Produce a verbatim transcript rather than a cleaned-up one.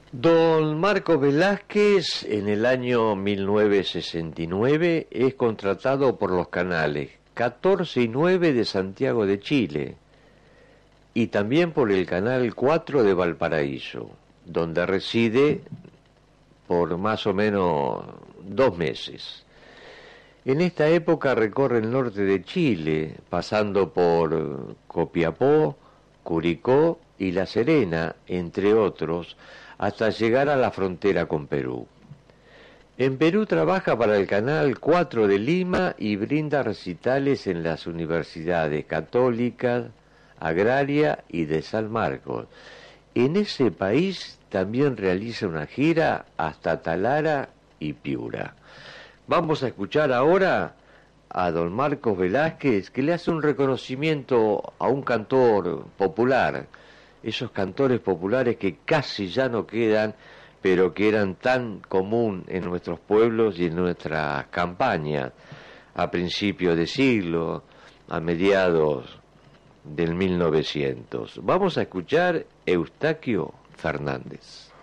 Don Marcos Velázquez, en el año mil novecientos sesenta y nueve, es contratado por los canales catorce y nueve de Santiago de Chile y también por el canal cuatro de Valparaíso, donde reside por más o menos dos meses. En esta época recorre el norte de Chile, pasando por Copiapó, Curicó y La Serena, entre otros, hasta llegar a la frontera con Perú. En Perú trabaja para el Canal cuatro de Lima y brinda recitales en las universidades católicas, agraria y de San Marcos. En ese país también realiza una gira hasta Talara y Piura. Vamos a escuchar ahora a don Marcos Velázquez, que le hace un reconocimiento a un cantor popular, esos cantores populares que casi ya no quedan, pero que eran tan común en nuestros pueblos y en nuestras campañas, a principios de siglo, a mediados del mil novecientos. Vamos a escuchar Eustaquio Fernández.